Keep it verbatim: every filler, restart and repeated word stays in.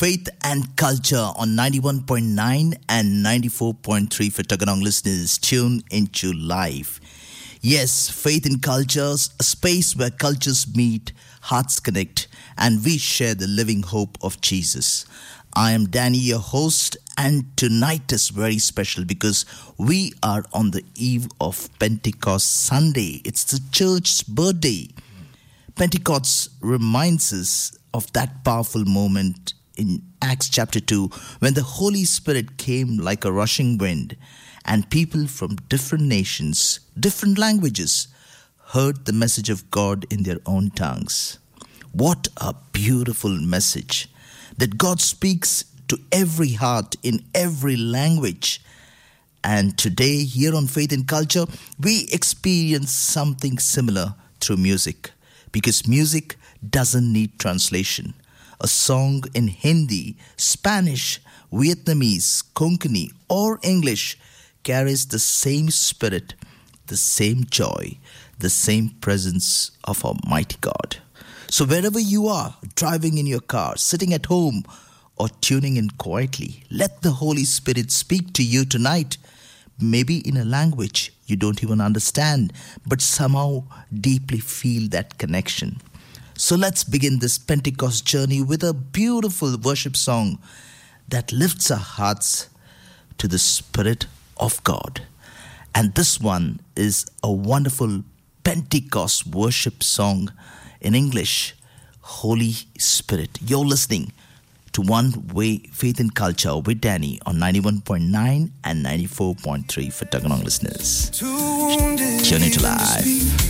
Faith and Culture on ninety-one point nine and ninety-four point three for Taganong listeners. Tune into life. Yes, Faith and Cultures, a space where cultures meet, hearts connect, and we share the living hope of Jesus. I am Danny, your host, and tonight is very special because we are on the eve of Pentecost Sunday. It's the church's birthday. Pentecost reminds us of that powerful moment in Acts chapter two, when the Holy Spirit came like a rushing wind, and people from different nations, different languages, heard the message of God in their own tongues. What a beautiful message, that God speaks to every heart in every language. And today, here on Faith and Culture, we experience something similar through music, because music doesn't need translation. A song in Hindi, Spanish, Vietnamese, Konkani, or English carries the same spirit, the same joy, the same presence of Almighty God. So wherever you are, driving in your car, sitting at home, or tuning in quietly, let the Holy Spirit speak to you tonight, maybe in a language you don't even understand, but somehow deeply feel that connection. So let's begin this Pentecost journey with a beautiful worship song that lifts our hearts to the Spirit of God. And this one is a wonderful Pentecost worship song in English, Holy Spirit. You're listening to One Way Faith and Culture with Danny on ninety-one point nine and ninety-four point three for Taganong listeners. Tune into live.